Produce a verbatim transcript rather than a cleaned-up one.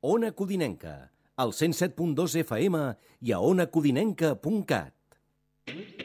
Ona Codinenca, al cent set punt dos F M i a ona codinenca punt cat.